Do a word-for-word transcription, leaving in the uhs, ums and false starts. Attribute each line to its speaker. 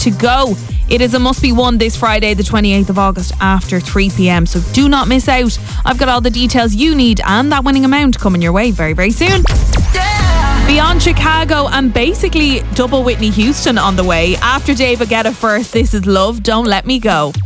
Speaker 1: to go. It is a must be won this Friday, the twenty-eighth of August, after three p.m. So do not miss out. I've got all the details you need and that winning amount coming your way very, very soon. Beyond Chicago and basically double Whitney Houston on the way. After David Guetta first, this is Love, Don't Let Me Go.